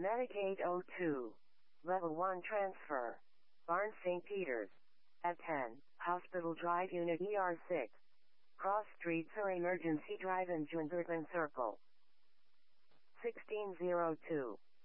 Medicaid 02. Level 1 transfer. Barnes St. Peter's. At 10, Hospital Drive Unit ER6. Cross Street Sur Emergency Drive in Jungerton Circle. 1602.